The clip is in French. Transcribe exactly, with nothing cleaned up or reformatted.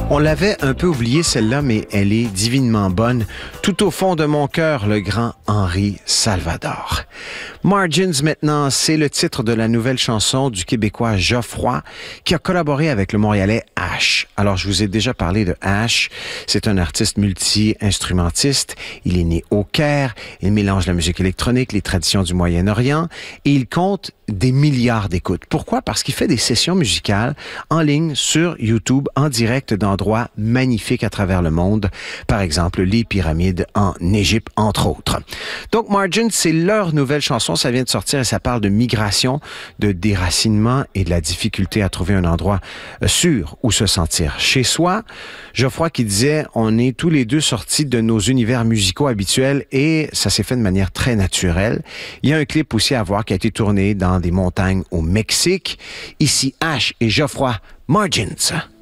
On l'avait un peu oublié celle-là, mais elle est divinement bonne. Tout au fond de mon cœur, le grand Henri Salvador. Margins maintenant, c'est le titre de la nouvelle chanson du Québécois Geoffroy qui a collaboré avec le Montréalais Ash. Alors, je vous ai déjà parlé de Ash. C'est un artiste multi-instrumentiste. Il est né au Caire. Il mélange la musique électronique, les traditions du Moyen-Orient et il compte des milliards d'écoutes. Pourquoi? Parce qu'il fait des sessions musicales en ligne sur YouTube, en direct d'endroits magnifiques à travers le monde. Par exemple, les pyramides en Égypte, entre autres. Donc, Margins, c'est leur nouvelle chanson. Ça vient de sortir et ça parle de migration, de déracinement et de la difficulté à trouver un endroit sûr où se sentir chez soi. Geoffroy qui disait, on est tous les deux sortis de nos univers musicaux habituels et ça s'est fait de manière très naturelle. Il y a un clip aussi à voir qui a été tourné dans des montagnes au Mexique. Ici, Ash et Geoffroy, Margins.